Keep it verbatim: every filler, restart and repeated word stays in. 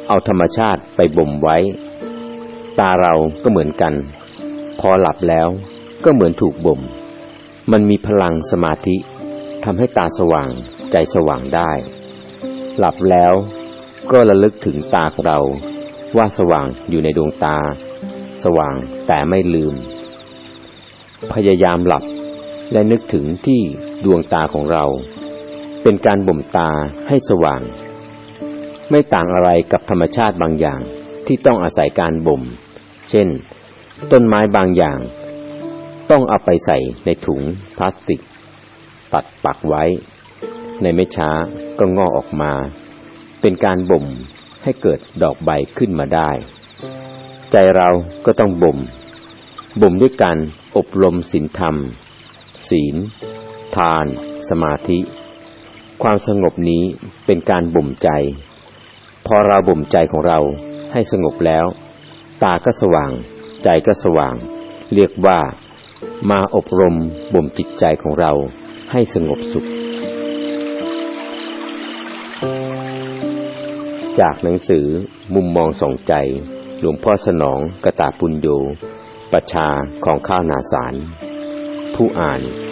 เอาธรรมชาติไปบ่มไว้ตาเราก็เหมือนกันพอหลับแล้วก็เหมือนถูกบ่มมันมีพลังสมาธิทำให้ตาสว่างใจสว่างได้หลับแล้วก็ระลึกถึงตาของเราว่าสว่างอยู่ในดวงตาสว่างแต่ไม่ลืมพยายามหลับและนึกถึงที่ดวงตาของเราเป็นการบ่มตาให้สว่างไม่ต่างอะไรกับธรรมชาติบางอย่างที่ต้องอาศัยการบ่มเช่นต้นไม้บางอย่างต้องเอาไปใส่ในถุงพลาสติกตัดปักไว้ในไม่ช้าก็งอกออกมาเป็นการบ่มให้เกิดดอกใบขึ้นมาได้ใจเราก็ต้องบ่มบ่มด้วยการอบรมศีลธรรมศีลทานสมาธิความสงบนี้เป็นการบ่มใจพอเราบ่มใจของเราให้สงบแล้วตาก็สว่างใจก็สว่างเรียกว่ามาอบรมบ่มจิตใจของเราให้สงบสุขจากหนังสือมุมมองส่องใจหลวงพ่อสนองกตาปุญโญปัชชาของข้าวนาสารผู้อ่าน